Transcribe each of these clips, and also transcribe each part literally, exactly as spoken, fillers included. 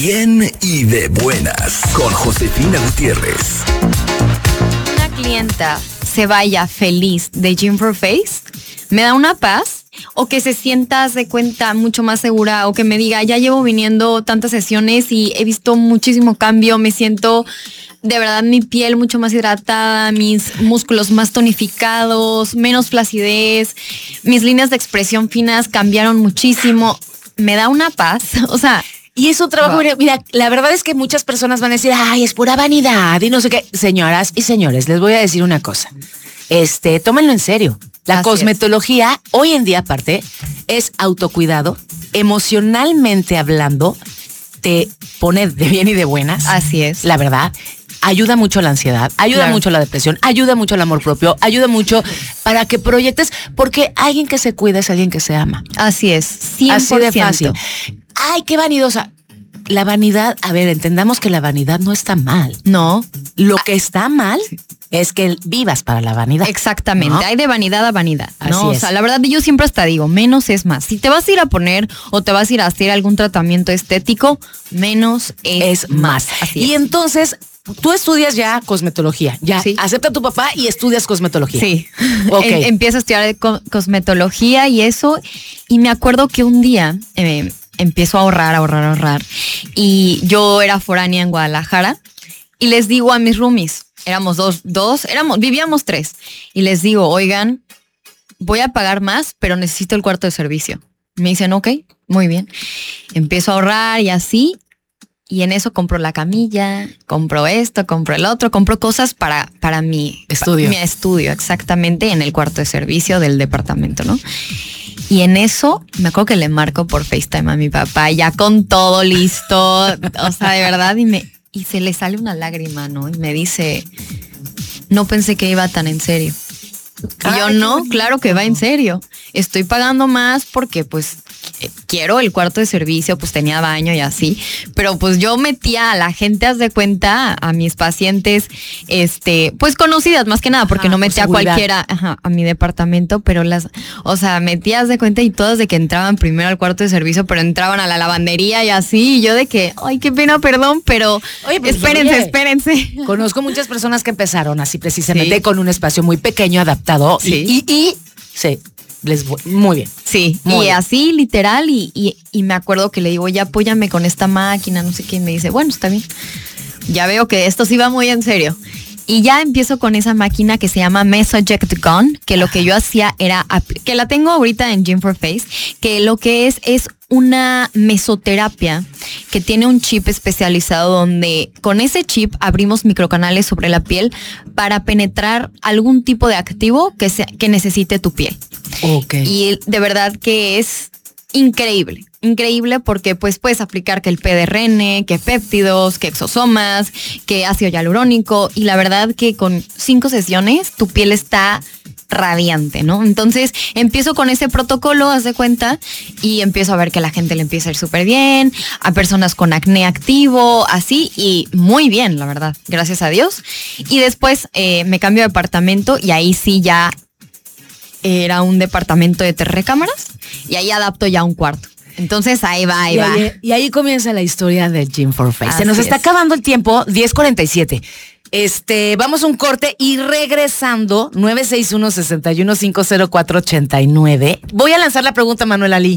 bien y de buenas con Josefina Gutiérrez. Una clienta se vaya feliz de Gym for Face, me da una paz, o que se sienta de cuenta mucho más segura, o que me diga, ya llevo viniendo tantas sesiones y he visto muchísimo cambio, me siento de verdad mi piel mucho más hidratada, mis músculos más tonificados, menos flacidez, mis líneas de expresión finas cambiaron muchísimo, me da una paz, o sea... Y es un trabajo, wow. Mira, la verdad es que muchas personas van a decir, ay, es pura vanidad y no sé qué. Señoras y señores, les voy a decir una cosa. Este, tómenlo en serio. La Así cosmetología, es. hoy en día aparte, es autocuidado, emocionalmente hablando, te pone de bien y de buenas. Así es. La verdad. Ayuda mucho a la ansiedad, ayuda claro. mucho a la depresión, ayuda mucho al amor propio, ayuda mucho para que proyectes, porque alguien que se cuida es alguien que se ama. Así es, cien por ciento. Así de fácil. Ay, qué vanidosa. La vanidad, a ver, entendamos que la vanidad no está mal. No. Lo que está mal es que vivas para la vanidad. Exactamente, ¿no? Hay de vanidad a vanidad, ¿no? Así o es. sea, la verdad yo siempre hasta digo, menos es más. Si te vas a ir a poner o te vas a ir a hacer algún tratamiento estético, menos es, es más. más. Así y es. entonces... Tú estudias ya cosmetología, ya sí. Acepta a tu papá y estudias cosmetología. Sí, okay. em, empiezo a estudiar co- cosmetología y eso, y me acuerdo que un día eh, empiezo a ahorrar, ahorrar, ahorrar, y yo era foránea en Guadalajara, y les digo a mis roomies, éramos dos, dos, éramos, vivíamos tres, y les digo, oigan, voy a pagar más, pero necesito el cuarto de servicio. Me dicen, ok, muy bien. Empiezo a ahorrar y así, y en eso compro la camilla, compro esto, compro el otro, compro cosas para, para mi estudio. Pa, mi estudio, exactamente, en el cuarto de servicio del departamento, ¿no? Y en eso, me acuerdo que le marco por FaceTime a mi papá, ya con todo listo, o sea, de verdad, y, me, y se le sale una lágrima, ¿no? Y me dice, no pensé que iba tan en serio. Y Ay, yo, no, claro que va en serio. Estoy pagando más porque, pues, quiero el cuarto de servicio, pues tenía baño y así, pero pues yo metía a la gente, haz de cuenta, a mis pacientes, este, pues conocidas más que nada, porque ajá, no metía a cualquiera ajá, a mi departamento, pero las, o sea, metía, haz de cuenta, y todas de que entraban primero al cuarto de servicio, pero entraban a la lavandería y así, y yo de que, ay, qué pena, perdón, pero oye, pues, espérense, oye, espérense. Conozco muchas personas que empezaron así precisamente sí. con un espacio muy pequeño, adaptado, sí. y, y, y sí. Les voy, muy bien. Sí, muy y bien. Así literal, y, y, y me acuerdo que le digo, ya apóyame con esta máquina, no sé qué, y me dice, bueno, está bien. Ya veo que esto sí va muy en serio. Y ya empiezo con esa máquina que se llama Mesoject Gun, que lo que yo hacía era, que la tengo ahorita en Gym for Face, que lo que es es una mesoterapia que tiene un chip especializado donde con ese chip abrimos microcanales sobre la piel para penetrar algún tipo de activo que, se, que necesite tu piel. Okay. Y de verdad que es increíble, increíble porque pues puedes aplicar que el P D R N, que péptidos, que exosomas, que ácido hialurónico, y la verdad que con cinco sesiones tu piel está radiante, ¿no? Entonces empiezo con ese protocolo, haz de cuenta, y empiezo a ver que la gente le empieza a ir súper bien, a personas con acné activo, así, y muy bien, la verdad, gracias a Dios. Y después eh, me cambio de departamento y ahí sí ya era un departamento de tres recámaras y ahí adapto ya un cuarto. Entonces ahí va, ahí y va. Ahí, y ahí comienza la historia de Gym for Face. Así Se nos está es. acabando el tiempo, diez cuarenta y siete. Este, vamos a un corte y regresando, nueve seis uno, seis uno cinco cero cuatro ocho nueve. Voy a lanzar la pregunta, Manuel Ali.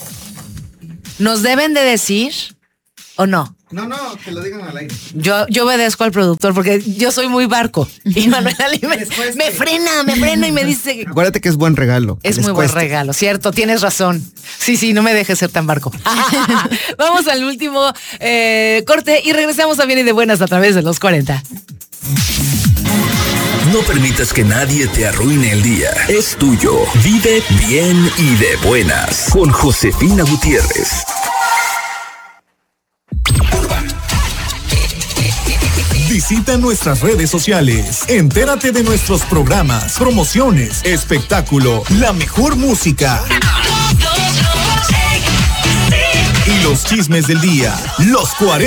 ¿Nos deben de decir o no? No, no, que lo digan al aire. Yo, yo obedezco al productor porque yo soy muy barco. Y Manuel Ali me, me frena, me frena y me dice que... Acuérdate que es buen regalo. Es muy cueste. buen regalo, cierto, tienes razón. Sí, sí, no me dejes ser tan barco. Vamos al último eh, corte y regresamos a Bien y de Buenas a través de los cuarenta. No permitas que nadie te arruine el día. Es tuyo. Vive bien y de buenas. Con Josefina Gutiérrez. Visita nuestras redes sociales. Entérate de nuestros programas, promociones, espectáculo, la mejor música y los chismes del día. Los cuarenta.